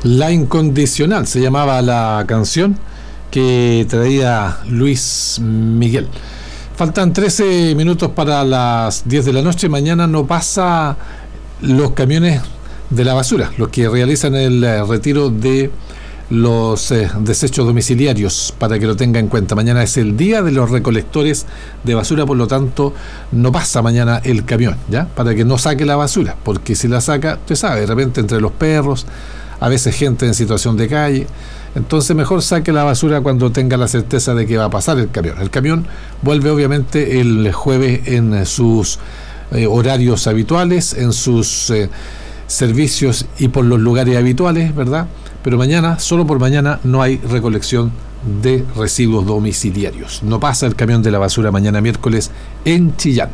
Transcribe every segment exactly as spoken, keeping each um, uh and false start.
La Incondicional se llamaba la canción que traía Luis Miguel. Faltan trece minutos para las diez de la noche. Mañana no pasa los camiones de la basura, los que realizan el eh, retiro de los eh, desechos domiciliarios, para que lo tenga en cuenta. Mañana es el día de los recolectores de basura, por lo tanto no pasa mañana el camión, ¿ya? Para que no saque la basura, porque si la saca, usted sabe, de repente entre los perros, a veces gente en situación de calle, entonces mejor saque la basura cuando tenga la certeza de que va a pasar el camión. El camión vuelve obviamente el jueves en sus eh, horarios habituales, en sus eh, servicios y por los lugares habituales, ¿verdad? Pero mañana, solo por mañana, no hay recolección de residuos domiciliarios. No pasa el camión de la basura mañana miércoles en Chillán.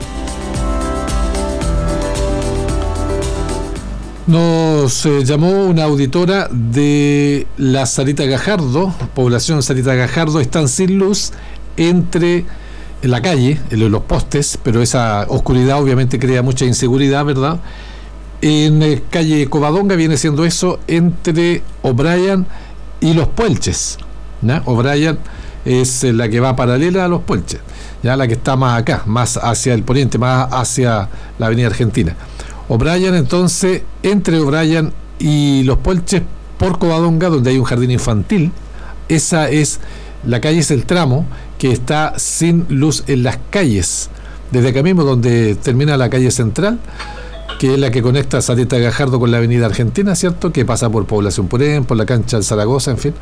Nos eh, llamó una auditora de la Sarita Gajardo, población Sarita Gajardo. Están sin luz entre la calle, en los postes, pero esa oscuridad obviamente crea mucha inseguridad, ¿verdad? En eh, calle Covadonga viene siendo eso, entre O'Brien y Los Puelches, ¿no? O'Brien es eh, la que va paralela a Los Puelches, ya la que está más acá, más hacia el poniente, más hacia la avenida Argentina. O'Brien, entonces, entre O'Brien y Los Puelches, por Covadonga, donde hay un jardín infantil, esa es, la calle es el tramo que está sin luz en las calles, desde acá mismo donde termina la calle central, que es la que conecta a Sarita Gajardo con la avenida Argentina, ¿cierto? Que pasa por Población Purén, por la cancha de Zaragoza, en fin.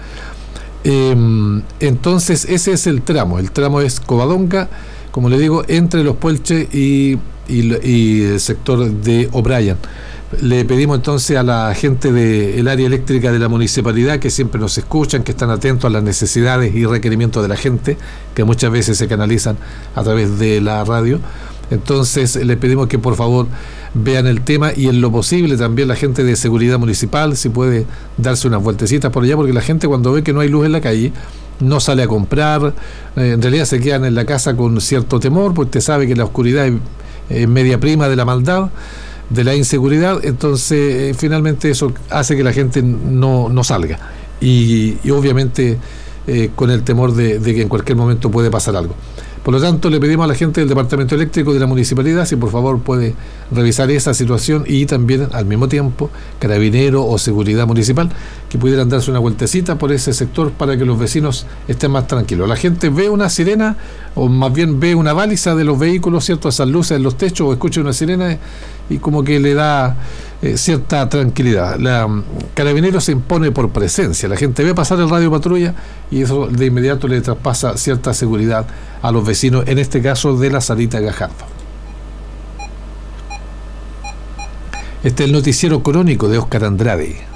Eh, entonces, ese es el tramo. El tramo es Covadonga, como le digo, entre Los Puelches y, y, y el sector de O'Brien. Le pedimos entonces a la gente del área eléctrica de la municipalidad, que siempre nos escuchan, que están atentos a las necesidades y requerimientos de la gente, que muchas veces se canalizan a través de la radio. Entonces le pedimos que por favor vean el tema, y en lo posible también la gente de seguridad municipal, si puede darse unas vueltecitas por allá, porque la gente cuando ve que no hay luz en la calle no sale a comprar, eh, en realidad se quedan en la casa con cierto temor, porque usted sabe que la oscuridad es, es media prima de la maldad, de la inseguridad. Entonces eh, finalmente eso hace que la gente no, no salga, y, y obviamente eh, con el temor de, de que en cualquier momento puede pasar algo. Por lo tanto, le pedimos a la gente del Departamento Eléctrico de la Municipalidad si por favor puede revisar esa situación, y también al mismo tiempo Carabinero o Seguridad Municipal, que pudieran darse una vueltecita por ese sector para que los vecinos estén más tranquilos. La gente ve una sirena, o más bien ve una baliza de los vehículos, ¿cierto? Esas luces en los techos, o escucha una sirena y como que le da eh, cierta tranquilidad. La um, Carabinero se impone por presencia. La gente ve pasar el radio patrulla y eso de inmediato le traspasa cierta seguridad a los vecinos, en este caso de la Sarita Gajardo. Este es el noticiero crónico de Óscar Andrade.